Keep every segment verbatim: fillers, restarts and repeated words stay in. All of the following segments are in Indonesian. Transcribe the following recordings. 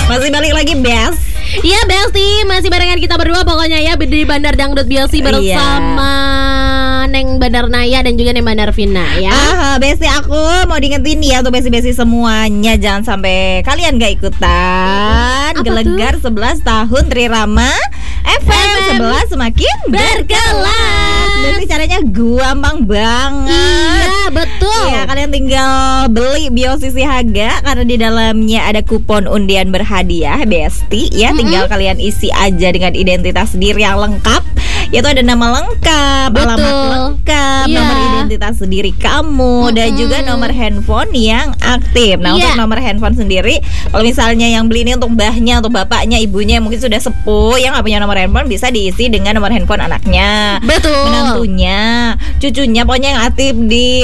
Masih balik lagi Bes. Iya Besti, masih barengan kita berdua pokoknya ya di Bandar Dangdut Besti bersama iya. Neng Bandar Naya dan juga Neng Bandar Vina ya. Ah, Besti aku mau diingetin ya untuk Besti-Besti semuanya, jangan sampai kalian gak ikutan. Apa Gelegar tuh? sebelas tahun Trirama F M sebelas semakin berkelas. Besti caranya gampang banget. Iya betul. Iya, kalian tinggal beli Biosisi Haga karena di dalamnya ada kupon undian berhadiah Besti ya. Mm-hmm. Tinggal kalian isi aja dengan identitas diri yang lengkap, yaitu ada nama lengkap, betul. Alamat lengkap, yeah. Nomor identitas diri kamu, mm-hmm. dan juga nomor handphone yang aktif. Nah, yeah. Untuk nomor handphone sendiri, kalau misalnya yang beli ini untuk mbahnya, untuk bapaknya, ibunya yang mungkin sudah sepuh, yang nggak punya nomor handphone bisa diisi dengan nomor handphone anaknya, betul. Menantunya, cucunya, pokoknya yang aktif di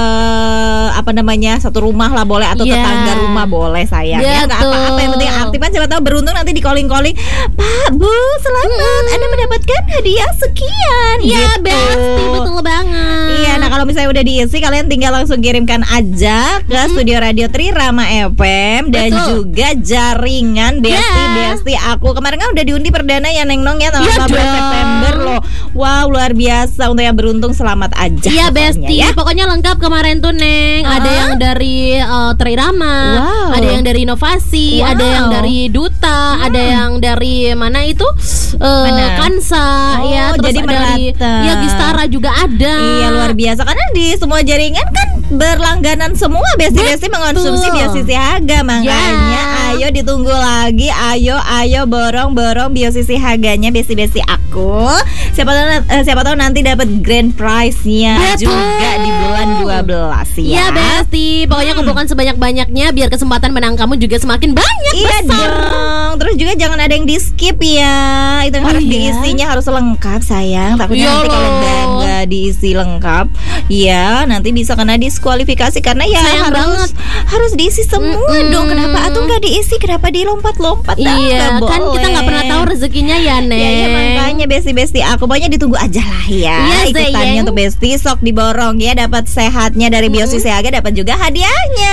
uh, apa namanya satu rumah lah boleh, atau yeah. tetangga rumah boleh sayang. Ya nggak apa-apa, yang penting aktif kan, siapa tahu beruntung nanti di calling calling, Pak Bu selamat, hmm. Anda mendapatkan hadiah sekian. Iya gitu. Besti, betul banget. Iya, nah kalau misalnya udah diisi, kalian tinggal langsung kirimkan aja ke hmm. studio radio Trirama F M dan betul. Juga jaringan Besti yeah. Besti aku. Kemarin kan udah diundi perdana ya Neng Nong ya tanggal lima belas September loh. Wow, luar biasa. Untuk yang beruntung selamat aja. Iya Besti, ya. Pokoknya lengkap kemarin tuh Neng. Uh-huh. Ada yang dari uh, Trirama, wow. Ada yang dari Inovasi, wow. Ada yang dari Duta, hmm. ada yang dari mana itu uh, mana? Kansa, oh, ya terus jadi dari ya Gistara juga ada. Iya luar biasa, karena di semua jaringan kan berlangganan semua Besti-Besti mengkonsumsi Biosisi Haga. Makanya yeah. ayo ditunggu lagi, ayo ayo borong-borong Biosisi Haganya Besti-Besti aku. Siapa tahu uh, siapa tahu nanti dapat grand prize-nya juga di bulan dua belas ya. Iya Besti, pokoknya hmm. kumpulkan sebanyak-banyaknya biar kesempatan menang kamu juga semakin banyak. Iya besar. Dong. Terus juga jangan ada yang di skip ya. Itu yang oh harus iya? diisinya harus lengkap sayang. Takutnya Yolo. nanti kalau nggak diisi lengkap, ya nanti bisa kena diskualifikasi karena ya sayang harus banget. harus diisi semua mm-hmm. dong. Kenapa atau nggak diisi? Kenapa dilompat-lompat? Iya, kan boleh. Kita nggak pernah tahu rezekinya ya Neng. Ya, ya makanya Besti-Besti aku pokoknya ditunggu aja lah ya. Iya, ikutannya untuk Besti, sok diborong ya, dapat sehatnya dari mm-hmm. Biosisi Haga, dapat juga hadiahnya.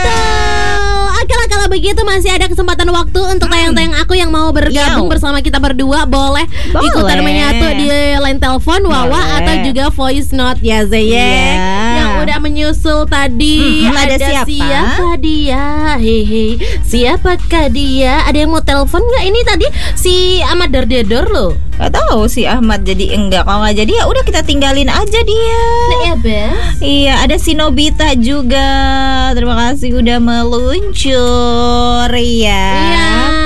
Betul. Oke lah, kalau begitu masih ada kesempatan waktu untuk hmm. tayang-tayang aku yang mau bergabung Yo. bersama kita berdua. Boleh, boleh. ikutan menyatu di line telepon Wawa boleh. Atau juga voice note ya Zayek yeah. Yang udah menyusul tadi hmm, ada, ada siapa? siapa dia? Hehe, siapakah dia? Ada yang mau telepon nggak? Ini tadi si Ahmad Dardedor loh. Gak tahu si Ahmad jadi enggak. Kalau nggak jadi ya udah kita tinggalin aja dia. Nah, ya Bes. Iya, ada si Nobita juga. Terima kasih udah meluncur ya. Iya.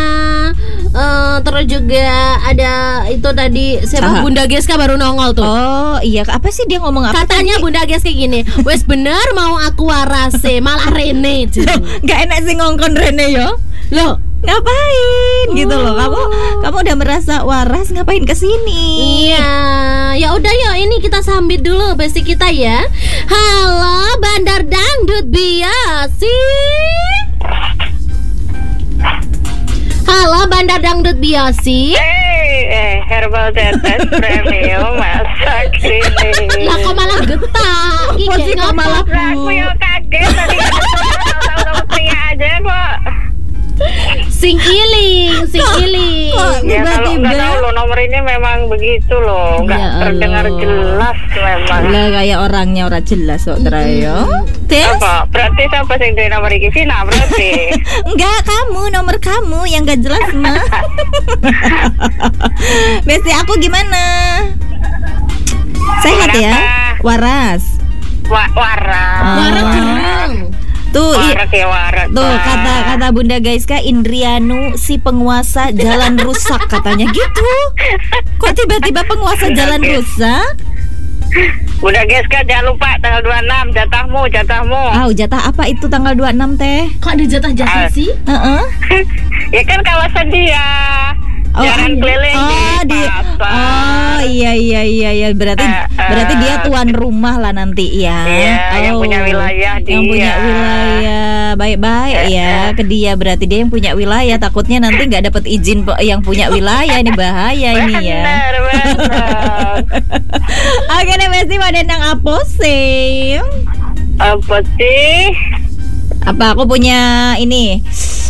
Uh, terus juga ada itu tadi siapa? Aha. Bunda Geska baru nongol tuh. Oh iya, apa sih dia ngomong apa? Katanya tadi? Bunda Geska gini, wes bener mau aku warase malah Rene. Gak enak sih ngongkon Rene yo. Loh, ngapain oh. gitu loh, kamu kamu udah merasa waras ngapain kesini? Iya, ya udah ya ini kita sambit dulu Besti kita ya. Halo Bandar Dangdut Biasi. Halo Bandar Dangdut Biasi. Hey, eh, herbal tetes premium masak ini. Lah kok malah getak? Iki kok malah aku yang kaget tadi. Tahu-tahu pria aja kok. Sing iling, sing iling. Ya kalau nggak tahu lo nomor ini memang begitu loh, nggak ya terdengar jelas memang. Lah kayak orangnya ora jelas kok Trayo. Mm-hmm. Apa? Berarti siapa sing duwe nomor iki Vina berarti? Enggak, kamu nomor kamu yang nggak jelas mah. Besti aku gimana? Sehat ya? Waras. Wa- waras. Oh. Waras jurang. Tuh, warak ya warak, tuh kata kata Bunda Gaiska, Indrianu si penguasa jalan rusak katanya gitu. Kok tiba-tiba penguasa jalan rusak? Bunda Gaiska jangan lupa tanggal dua puluh enam jatahmu, jatahmu. Ah, jatah apa itu tanggal dua puluh enam teh? Kok ada jatah-jatah uh, sih? Heeh. Uh-uh. Ya kan kawasan dia. Oh, jalan keliling oh, di, di Oh iya iya iya iya berarti uh, uh, berarti dia tuan rumah lah nanti ya. Iya, oh, yang punya wilayah dia. Yang punya wilayah. Baik-baik uh, ya ke dia, berarti dia yang punya wilayah. Takutnya nanti nggak dapat izin yang punya wilayah, ini bahaya ini ya. Benar, benar. Oke nih Besti, mau nendang apa sih? Apa sih? Apa aku punya ini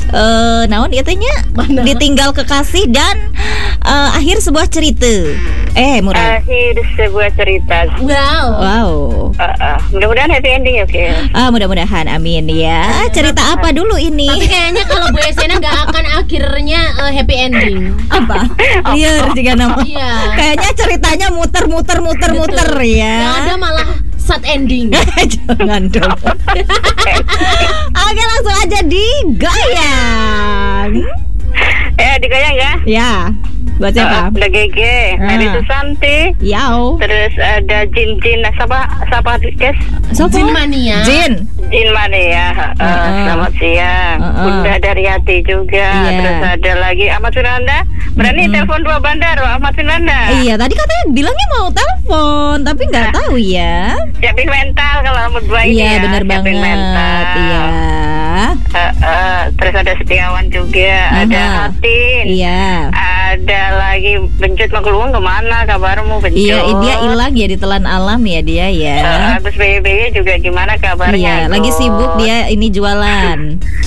uh, naon ieu teh nya? Ditinggal kekasih dan uh, akhir sebuah cerita. Eh, Murad. Akhir sebuah cerita. Wow. Wow. Uh, uh, mudah-mudahan happy ending ya, oke. Okay. Ah, mudah-mudahan, amin ya. Cerita apa dulu ini? Tapi kayaknya kalau Bu Esena nggak akan akhirnya uh, happy ending. Apa? Liar juga nama. Iya. Kayaknya ceritanya muter-muter muter-muter ya. Yang ada malah sad ending. Jangan dong. Oke, langsung aja digoyang. Eh, digoyang ya? Ya. Buat siapa? Uh, ada Gege, Ah. Mary Susanti. Yau. Terus ada Jin Jin, siapa? Siapa guys? Jin Mania. Jin. Jin Mania. Uh, Uh-uh. Selamat siang. Uh-uh. Bunda Daryati juga. Iya. Terus ada lagi Ahmad Sunanda. Berani Mm-mm. telepon dua bandar, Ahmad Sunanda. Iya, tadi katanya bilangnya mau telepon, tapi nggak tahu ya. Siapin mental kalau rambut dua ini Iya, ya. bener Siapin banget. mental. Iya. Uh, uh, terus ada Setiawan juga, Aha. ada Hatin. Iya. Ada lagi Bencut Mageluang, kemana kabarmu Bencut? Iya, dia hilang ya, ditelan alam ya dia ya. Uh, Agus B B Y juga gimana Iya, kabarnya? lagi Gus? sibuk dia ini jualan.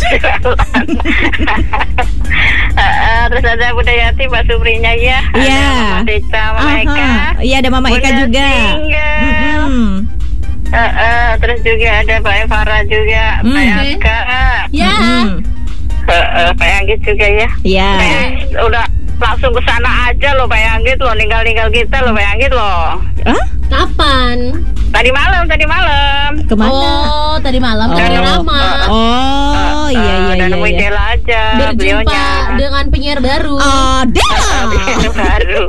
uh, uh, terus ada Budayati, Mbak Suprinya ya. Iya. Ada Mama Deca, Mama Aha. Eka. Iya, ada Mama Eka Bunda juga. Single. Mm-mm. Uh, uh, terus juga ada Mbak Evara juga, Hmm. Mbak Oke. Eka. Ya. Mm-mm. Uh, uh, Pak Yanggit juga ya. Iya. Pak Yanggit udah langsung ke sana aja loh Pak Yanggit loh, ninggal-ninggal kita loh Pak Yanggit loh. Hah? Kapan? Tadi malam, tadi malam. Kemana? Oh, tadi malam Oh. dari Rama. Oh, iya iya Dan iya. nemuin iya. Dela aja, Berjumpa beliaunya. dengan penyiar baru. Oh, Dela. Beliau baru.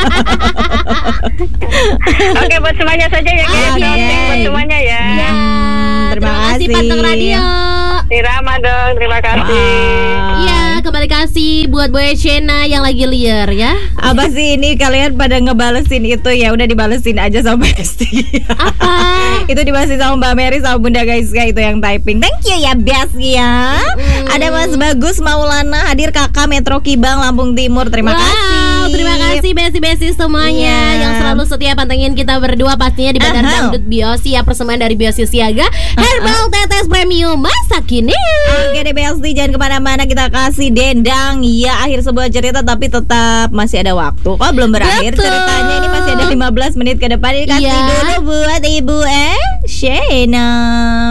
Oke, buat semuanya saja ya guys. Oke. Buat semuanya ya. Ya, terima kasih. Panteng Radio. Di Rama dong, terima kasih. Iya, kembali kasih buat Bu Esena yang lagi liar ya. Apa sih ini kalian pada ngebalesin itu ya? Udah dibalesin aja sama Besti. Apa? Itu dibalesin sama Mbak Mary sama Bunda Gaiska itu yang typing. Thank you ya Besti ya. Mm. Ada Mas Bagus Maulana hadir Kakak Metro Kibang Lampung Timur. Terima Wow, kasih. terima kasih besi-besi semuanya Iya. yang selalu setia pantengin kita berdua pastinya di Bandar Aha. Dangdut Biosi ya, persembahan dari Biosi Siaga, Herbal Tetes Premium masa kini. Oke deh Besti, jangan kemana-mana, kita kasih dendang. Ya akhir sebuah cerita tapi tetap masih ada waktu. Kok belum berakhir Betul. ceritanya, ini masih ada lima belas menit ke depan. Ini kasih Iya. dulu buat Ibu eh Shena.